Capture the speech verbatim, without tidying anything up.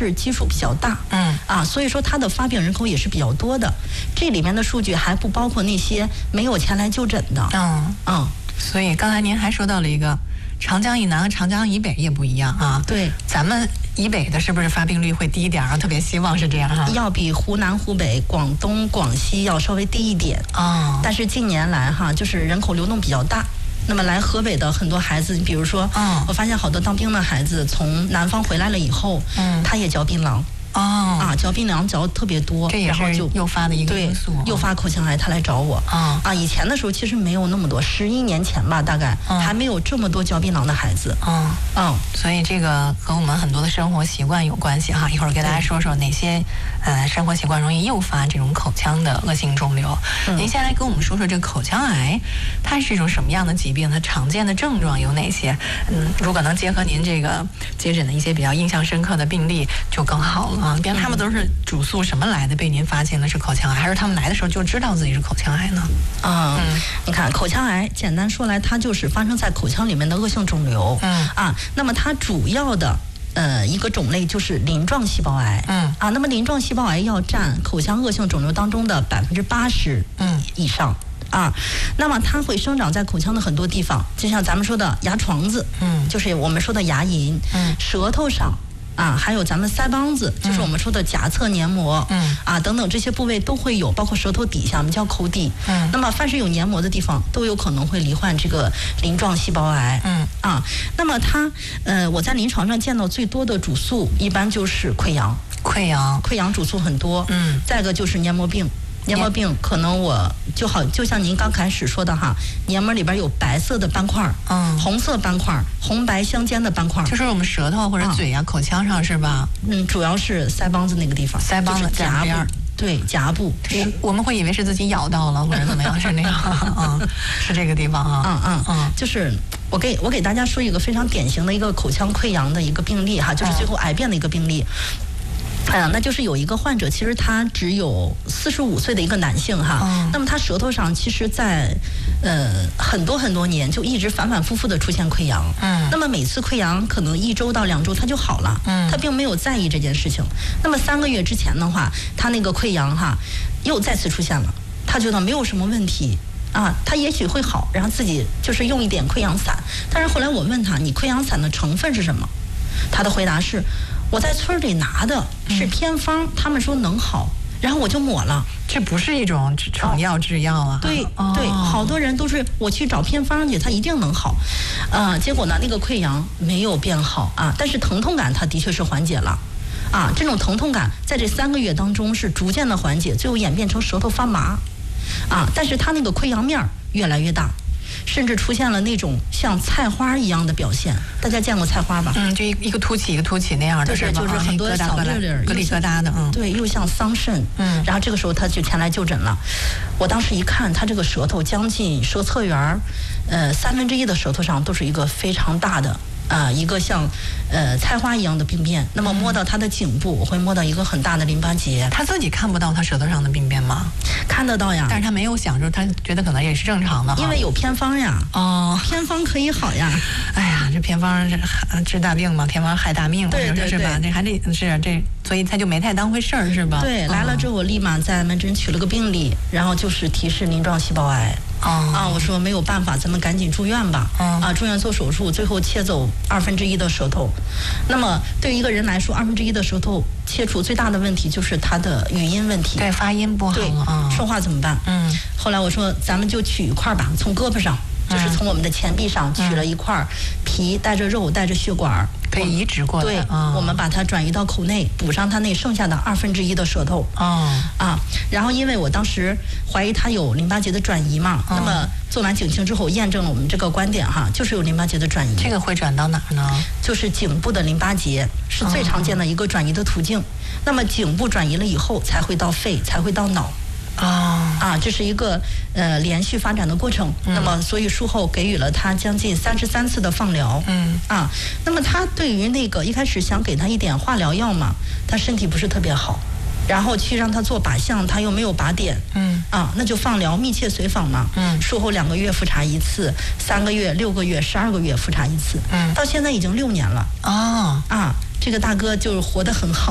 是基数比较大， 嗯啊，所以说它的发病人口也是比较多的。这里面的数据还不包括那些没有前来就诊的。 嗯嗯， 所以刚才您还说到了一个长江以南和长江以北也不一样啊。 对， 咱们以北的是不是发病率会低一点啊？特别希望是这样哈、啊。 要比湖南、湖北、广东、广西要稍微低一点。 哦， 但是近年来哈，就是人口流动比较大。那么来河北的很多孩子，你比如说， 嗯， 我发现好多当兵的孩子从南方回来了以后， 嗯， 他也嚼槟榔。 哦啊，嚼槟榔嚼特别多， 这也是诱发的一个因素， 诱发口腔癌，他来找我。 啊啊，以前的时候其实没有那么多，十一年前吧，大概、嗯、还没有这么多嚼槟榔的孩子。 嗯嗯， 所以这个和我们很多的生活习惯有关系哈。一会儿给大家说说哪些呃生活习惯容易诱发这种口腔的恶性肿瘤。嗯、您先来跟我们说说这个口腔癌，它是一种什么样的疾病？它常见的症状有哪些？嗯，如果能结合您这个接诊的一些比较印象深刻的病例，就更好了啊。比方他们都是主诉什么来的，被您发现的是口腔癌，还是他们来的时候就知道自己是口腔癌呢？ 嗯，嗯你看口腔癌，简单说来，它就是发生在口腔里面的恶性肿瘤。 嗯啊，那么它主要的呃一个种类就是鳞状细胞癌。 嗯啊，那么鳞状细胞癌要占口腔恶性肿瘤当中的百分之八十嗯以上。啊，那么它会生长在口腔的很多地方，就像咱们说的牙床子， 嗯， 就是我们说的牙龈， 嗯， 舌头上。啊，还有咱们腮帮子，就是我们说的颊侧黏膜， 嗯， 啊等等这些部位都会有，包括舌头底下，我们叫口底， 嗯， 那么凡是有黏膜的地方，都有可能会罹患这个鳞状细胞癌， 嗯， 啊，那么它，呃，我在临床上见到最多的主诉，一般就是溃疡， 溃疡， 溃疡主诉很多， 嗯， 再一个就是黏膜病。黏膜病可能我就好，就像您刚开始说的哈，黏膜里边有白色的斑块， 嗯， 红色斑块，红白相间的斑块， 就是我们舌头或者嘴呀、啊、口腔上是吧？ 嗯，主要是腮帮子那个地方， 腮帮子颊部，对，颊部。 我我们会以为是自己咬到了或者怎么样，是那样啊、嗯，是这个地方啊， 嗯嗯嗯， 就是我给我给大家说一个非常典型的一个口腔溃疡的一个病例哈，就是最后癌变的一个病例。哎呀，那就是有一个患者，其实他只有四十五岁的一个男性哈， 嗯、 那么他舌头上其实在呃很多很多年就一直反反复复的出现溃疡， 嗯， 那么每次溃疡可能一周到两周他就好了， 嗯， 他并没有在意这件事情。那么三个月之前的话，他那个溃疡哈又再次出现了，他觉得没有什么问题。啊，他也许会好，然后自己就是用一点溃疡散。但是后来我问他，你溃疡散的成分是什么？他的回答是，我在村里拿的是偏方，嗯、他们说能好，然后我就抹了。 这不是一种成药制药啊？ 哦、对、 哦、 对，好多人都是我去找偏方去，他一定能好。呃，结果呢，那个溃疡没有变好啊，但是疼痛感它的确是缓解了。啊，这种疼痛感在这三个月当中是逐渐的缓解，最后演变成舌头发麻。啊，但是它那个溃疡面越来越大，甚至出现了那种像菜花一样的表现。大家见过菜花吧？ 嗯，就一个凸起一个凸起那样的， 就是就是很多小粒粒疙里疙瘩的，嗯， 对，又像桑葚， 嗯， 然后这个时候他就前来就诊了。我当时一看，他这个舌头将近舌侧缘，呃，三分之一的舌头上都是一个非常大的。啊、呃，一个像呃菜花一样的病变，那么摸到他的颈部，我会摸到一个很大的淋巴结。 他自己看不到他舌头上的病变吗？ 看得到呀， 但是他没有想着，他觉得可能也是正常的， 因为有偏方呀。 哦， 偏方可以好呀。 哎呀，这偏方治大病嘛，偏方害大命， 对对对， 是吧？这还得是这，所以他就没太当回事儿，是吧？ 对，来了之后我立马在门诊取了个病历，然后就是提示鳞状细胞癌。 哦、 啊，我说没有办法，咱们赶紧住院吧。 嗯、 啊，住院做手术，最后切走二分之一的舌头。那么对于一个人来说，二分之一的舌头切除最大的问题就是他的语音问题， 对，发音不好， 对， 嗯、 说话怎么办？ 嗯， 后来我说咱们就取一块吧，从胳膊上，就是从我们的前臂上取了一块皮，带着肉，带着血管。 可以移植过来， 对， 嗯、 我们把它转移到口内，补上它那剩下的二分之一的舌头。 哦， 啊，然后因为我当时怀疑它有淋巴结的转移嘛， 嗯、 那么做完颈镜之后验证了我们这个观点哈，就是有淋巴结的转移。 这个会转到哪儿呢？ 就是颈部的淋巴结是最常见的一个转移的途径。哦、那么颈部转移了以后，才会到肺，才会到脑。 哦， 啊，这是一个呃连续发展的过程。 嗯、 那么，所以术后给予了他将近三十三次的放疗。 嗯， 啊，那么他对于那个一开始想给他一点化疗药嘛，他身体不是特别好，然后去让他做靶向，他又没有靶点。 嗯， 啊，那就放疗，密切随访嘛。 嗯， 术后两个月复查一次，三个月、六个月、十二个月复查一次。 嗯， 到现在已经六年了。 哦， 啊，这个大哥就是活得很好。